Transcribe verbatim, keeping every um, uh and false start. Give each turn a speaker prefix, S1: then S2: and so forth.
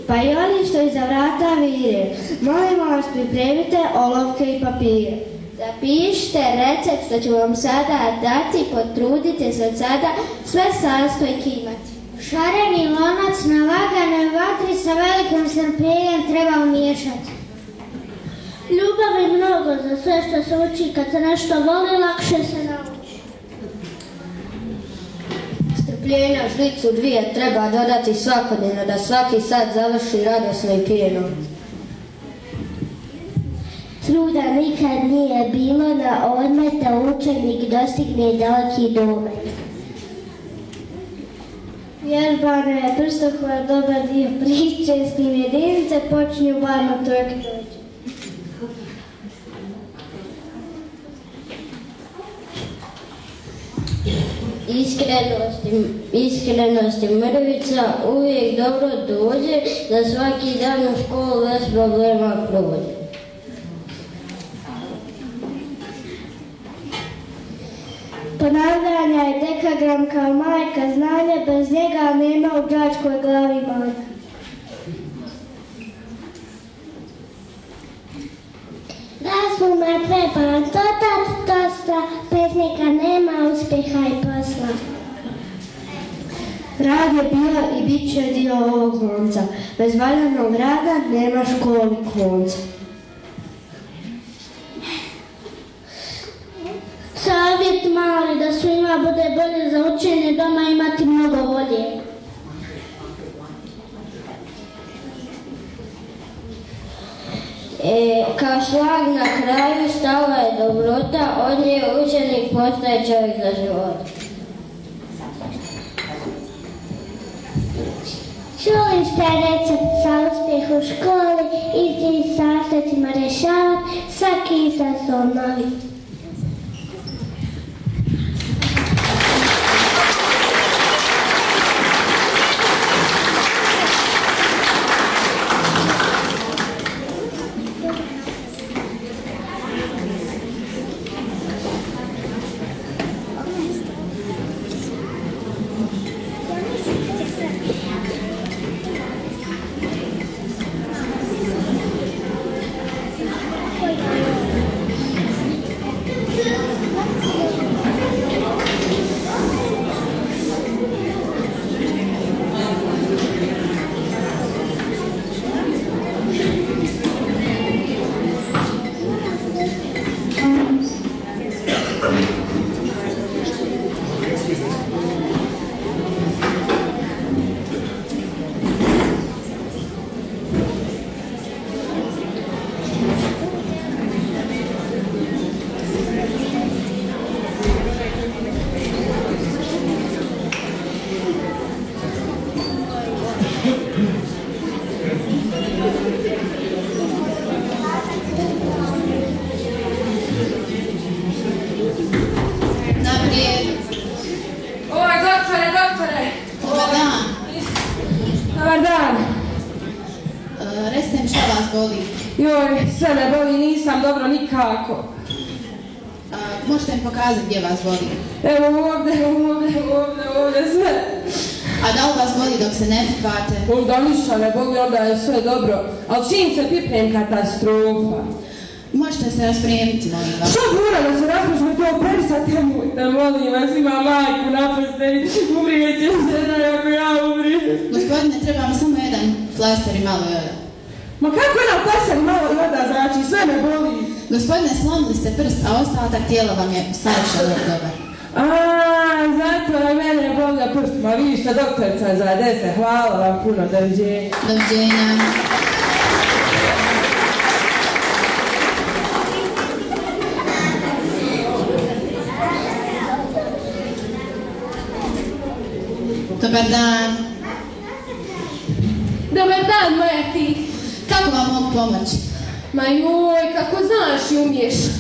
S1: Pa i oni što iza vrata vire. Molim vas, pripremite olovke i papire. Zapišite recept što ću vam sada dati, potrudite se od sada sve sastojke imati.
S2: Šareni lonac na vaganoj vatri sa velikim strpljenjem treba umiješati. Ljubav je mnogo za sve što se uči, kad se nešto voli, lakše se nauči.
S1: Strpljenja žlicu dvije treba dodati svakodnevno, da svaki sat završi radosno i pijeno.
S2: Truda nikad nije bilo na odmet da učenik dostigne daleki domet.
S1: Vježbano je prstohvat dobar dio priče, s tim jedinice počinju varno trojke dođe. Iskrenost, iskrenost i mrvica uvijek dobro dođe, da svaki dan u školu bez problema prođe. Ponavljanja je dekagram kao majka znanja, bez njega nema u đačkoj glavi majka.
S2: Da su me treba dodat dosta, bez njega nema uspjeha i posla.
S1: Rad je bio i bit će dio ovog konca, bez valjanog rada nema školi konca.
S2: Savjet mali, da svima bude bolje za učenje, doma imati mnogo volje.
S1: E, kao šlag na kraju stala je dobrota, od nje učenik postaje čovjek za život.
S2: Čuli ste recept za uspjeh u školi, isti sastojcima rješavati, svaki izazov novi.
S3: Joj, sve me boli, nisam dobro nikako.
S4: A, možete mi pokazati gdje vas boli?
S3: Evo ovdje, ovdje, ovdje, ovdje, sve.
S4: A da li vas boli dok se ne pipate?
S3: Onda ništa ne boli, onda je sve dobro. Ali čim se pipnem, katastrofa.
S4: Možete se raspremiti, molim vas.
S3: Što mora da se raspušme to operisati? Nemojte, molim vas, ima majku napusteni. Umrijet će žena ako ja umrijem.
S4: Gospodine, treba mi samo jedan flaster i malo joda.
S3: Ma kako jedan flaster i malo joda, znači sve me boli.
S4: Gospodine, slomili ste prst, a ostatak tijela vam je savršeno dobar.
S3: Aaaa, zato je mene boli prst. Ma vi ste doktorica za deset, hvala vam puno, doviđenja.
S4: Doviđenja. Dobar dan.
S5: Dobar dan, moja ti.
S4: Kako vam mogu pomoći?
S5: Ma joj, kako znaš i umiješ.